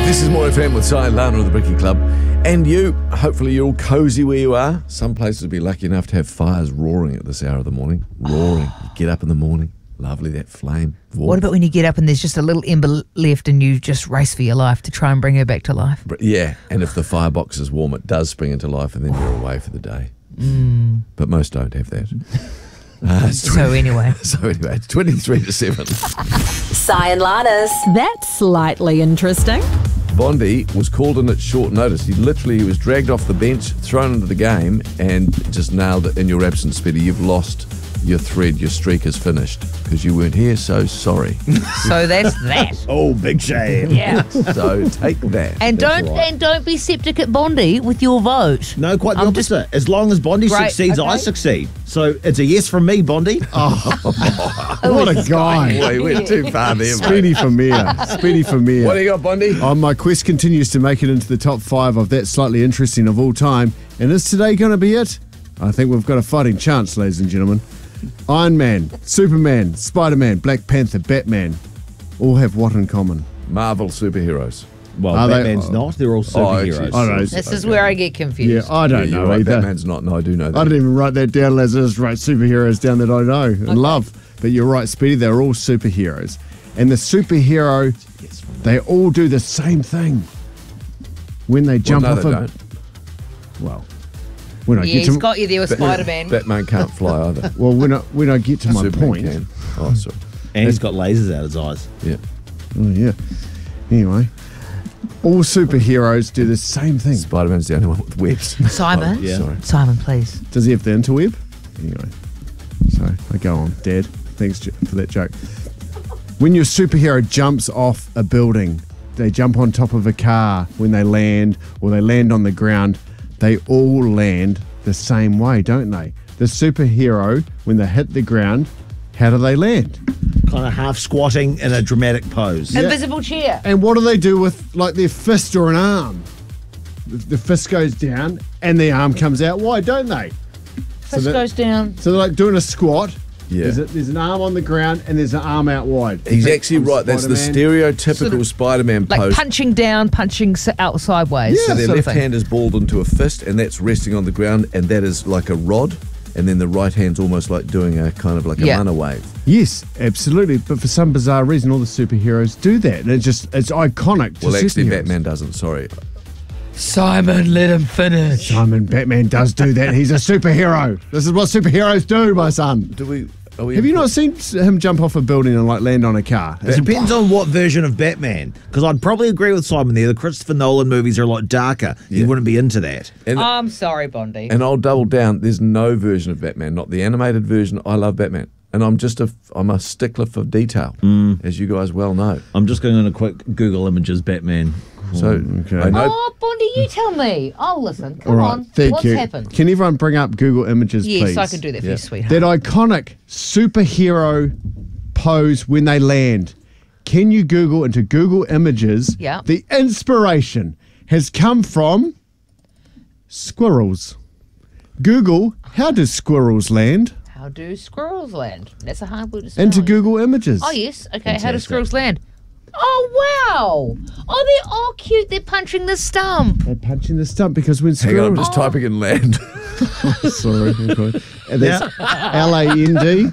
This is More FM with Si and Lana of the Bricky Club. And you, hopefully you're all cosy where you are. Some places will be lucky enough to have fires roaring at this hour of the morning. Roaring. You get up in the morning. Lovely, that flame. Warmth. What about when you get up and there's just a little ember left and you just race for your life to try and bring her back to life? Yeah, and if the firebox is warm, it does spring into life and then you're away for the day. But most don't have that. So anyway, it's 23 to 7. Si and Lana's. That's slightly interesting. Bondi was called in at short notice. He was dragged off the bench, thrown into the game, and just nailed it in your absence, Speedy. You've lost your thread. Your streak is finished because you weren't here, so sorry. so that's that. Oh, big shame. Yeah. So take that. And That's right. don't be septic at Bondi with your vote. No, quite the I'm opposite. As long as Bondi Great, succeeds, I okay. succeed. So it's a yes from me, Bondi. What a guy. Boy, we went too far there, mate. Speedy for mayor. Speedy for mayor. What do you got, Bondi? My quest continues to make it into the top 5 of That's Slightly Interesting of all time. And is today going to be it? I think we've got a fighting chance, ladies and gentlemen. Iron Man, Superman, Spider-Man, Black Panther, Batman all have what in common? Marvel superheroes. Well, Are they- Batman's not. They're all superheroes. actually, I don't know. This is where I get confused. Yeah, I don't Yeah, know you're right. either. Batman's not, no, I do know that. I didn't even write that down, Les. I just wrote superheroes down that I know and love. But you're right, Speedy, they're all superheroes. And the superhero, they all do the same thing. When they jump no, off they a... don't. Well, when I Yeah, get he's to... got you there with Spider-Man. Batman can't fly either. Well, when I get to my Superman point... can. Oh, sorry. And he's got lasers out his eyes. Yeah. Oh, yeah. Anyway, all superheroes do the same thing. Spider-Man's the only one with webs. Simon? Yeah. Sorry. Simon, please. Does he have the interweb? Anyway, so I go on, Dad. Thanks for that joke. When your superhero jumps off a building, they jump on top of a car when they land, or they land on the ground, they all land the same way, don't they? The superhero, when they hit the ground, how do they land? Kind of half squatting in a dramatic pose. Invisible chair. And what do they do with like their fist or an arm? The fist goes down and the arm comes out wide, don't they? Fist that- goes down. So they're like doing a squat. Yeah. There's an arm on the ground and there's an arm out wide. He's You think actually I'm right. That's the Spider-Man? stereotypical Sort of Spider-Man Like pose. punching down, punching out sideways. So their sort of left thing. hand is balled into a fist, and that's resting on the ground, and that is like a rod. And then the right hand's almost like doing a kind of like a Yeah. runner wave. Yes, absolutely. But for some bizarre reason, all the superheroes do that. And it's iconic to Well, actually, superheroes. Batman doesn't. Sorry. Simon, let him finish. Simon, Batman does do that. He's a superhero. This is what superheroes do, my son. Have you not seen him jump off a building and like land on a car? It depends on what version of Batman. Because I'd probably agree with Simon there. The Christopher Nolan movies are a lot darker. Yeah. You wouldn't be into that. And, I'm sorry, Bondi. and I'll double down. There's no version of Batman, not the animated version. I love Batman, and I'm a stickler for detail, as you guys well know. I'm just going on a quick Google Images Batman. So okay. I know. Oh, Bondi, you tell me. I'll listen. Come All right, on. thank What's you. happened? Can everyone bring up Google Images, Yes, please? I can do that for Yeah. you, sweetheart. That iconic superhero pose when they land. Can you Google into Google Images? Yeah. The inspiration has come from squirrels. Google, how do squirrels land? How do squirrels land? That's a hard word to spell. Into Google Images. Oh, yes. Okay, how do Fantastic. squirrels land? Oh, wow. Oh, they're all cute. They're punching the stump. They're punching the stump because when Hang on, I'm squirrels... just typing in land. Sorry. Okay. And that's LAND.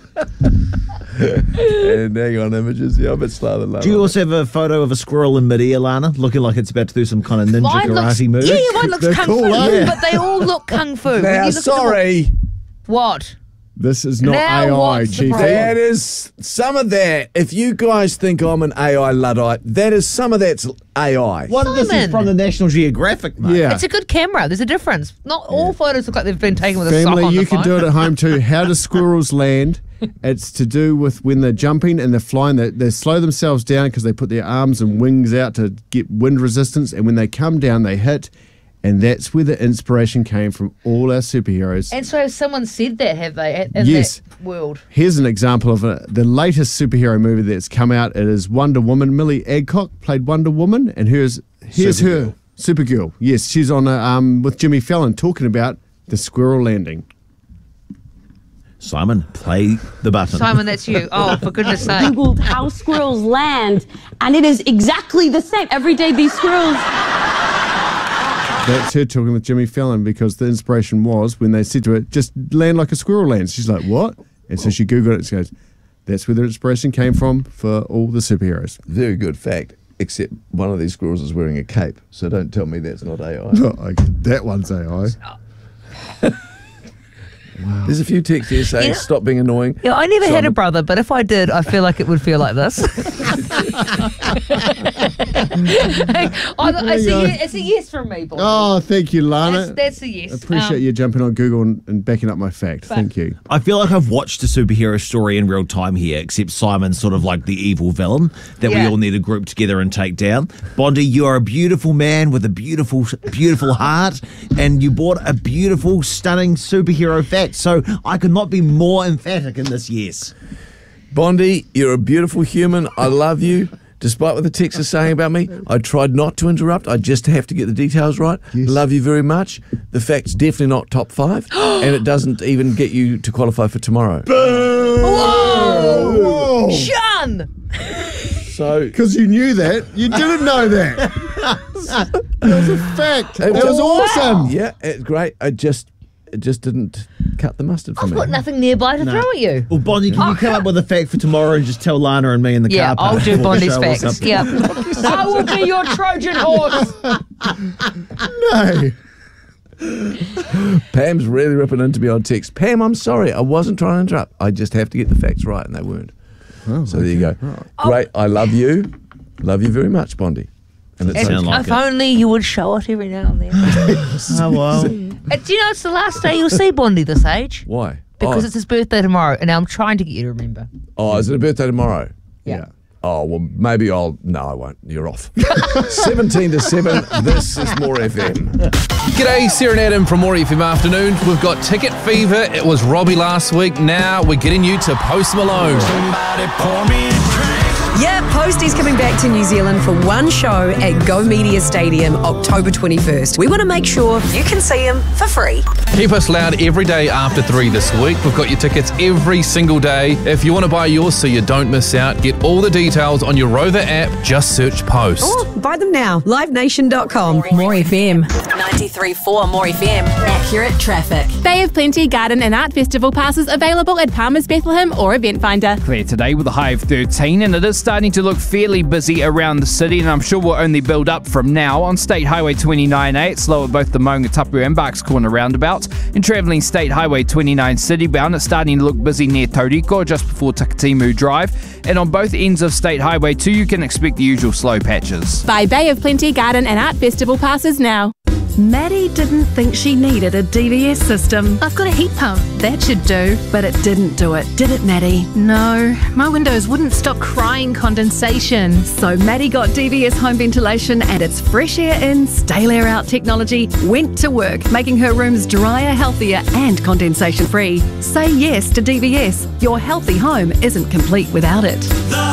And hang on, images. Yeah, I'm a bit slower than that. Do you also have a photo of a squirrel in midair, Lana, looking like it's about to do some kind of ninja Mine looks, karate move? yeah, mine looks They're kung cool, fu, aren't but they all look kung fu. When Now, you look at them- sorry. What? This is not Now AI, what's the Chief. problem? That is some of that. If you guys think I'm an AI Luddite, that is some of that's AI. One of this is Simon. from the National Geographic, mate. Yeah. It's a good camera. There's a difference. Not all photos look like they've been taken with a sock Family, on you the can phone. do it at home too. How do squirrels land? It's to do with when they're jumping and they're flying, they slow themselves down because they put their arms and wings out to get wind resistance. And when they come down, they hit. And that's where the inspiration came from all our superheroes. And so someone said that, have they, in Yes. that world? Here's an example of the latest superhero movie that's come out. It is Wonder Woman. Millie Adcock played Wonder Woman. And here's her, Supergirl. Yes, she's on with Jimmy Fallon talking about the squirrel landing. Simon, play the button. Simon, that's you. Oh, for goodness sake. Googled how squirrels land, and it is exactly the same. Every day these squirrels... That's her talking with Jimmy Fallon, because the inspiration was when they said to her, just land like a squirrel lands. She's like, what? And so she Googled it and she goes, that's where the inspiration came from for all the superheroes. Very good fact, except one of these squirrels is wearing a cape, so don't tell me that's not AI. That one's AI. Wow. There's a few texts here saying, stop being annoying. Yeah, I never had Simon. a brother, but if I did, I feel like it would feel like this. It's a yes from me, boy. Oh, thank you, Lana. That's a yes. Appreciate you jumping on Google and backing up my fact. Thank you. I feel like I've watched a superhero story in real time here, except Simon's sort of like the evil villain that we Yeah. all need to group together and take down. Bondi, you are a beautiful man with a beautiful, beautiful heart, and you bought a beautiful, stunning superhero fact. So I could not be more emphatic in this yes. Bondi, you're a beautiful human. I love you. Despite what the texts are saying about me, I tried not to interrupt. I just have to get the details right. Yes. Love you very much. The fact's definitely not top 5, and it doesn't even get you to qualify for tomorrow. Whoa! Sean! So, Because you knew that. You didn't know that. That was a fact. That was awesome. yeah, it's great. It just didn't cut the mustard for I've me. got nothing nearby to throw at you. Well, Bondi, can you come up with a fact for tomorrow and just tell Lana and me in the Yeah, car park? I'll do before the Bondi's show or facts. something? Yeah. I will be your Trojan horse. No. Pam's really ripping into me on text. Pam, I'm sorry. I wasn't trying to interrupt. I just have to get the facts right, and they weren't. So there you go. Great. I love you. Love you very much, Bondi. And it's Sound like If it. only you would show it every now and then. Oh, well. Do you know it's the last day you'll see Bondi this age? Why? Because it's his birthday tomorrow, and I'm trying to get you to remember. Is it a birthday tomorrow? Yeah. Oh, well, maybe I'll... No, I won't. You're off. 17 to 7. This is More FM. G'day, Sarah and Adam from More FM Afternoon. We've got Ticket Fever. It was Robbie last week. Now we're getting you to Post Malone. Yeah, Posty's coming back to New Zealand for one show at Go Media Stadium, October 21st. We want to make sure you can see him for free. Keep us loud every day after 3 this week. We've got your tickets every single day. If you want to buy yours so you don't miss out, get all the details on your Rover app. Just search Post. Or buy them now, livenation.com. More FM. 93.4 More FM. Accurate traffic. Bay of Plenty Garden and Art Festival passes available at Palmer's Bethlehem or Event Finder. Clear today with a high of 13, and it is starting to look fairly busy around the city, and I'm sure we'll only build up from now. On State Highway 29A, it's slow at both the Maungatapu and Barks Corner roundabouts, and travelling State Highway 29 citybound, it's starting to look busy near Tauriko just before Takatimu Drive, and on both ends of State Highway 2 you can expect the usual slow patches. Buy Bay of Plenty Garden and Art Festival passes now. Maddie didn't think she needed a DVS system. I've got a heat pump. That should do, but it didn't do it, did it, Maddie? No, my windows wouldn't stop crying condensation. So Maddie got DVS home ventilation and its fresh air in, stale air out technology went to work, making her rooms drier, healthier and condensation free. Say yes to DVS. Your healthy home isn't complete without it.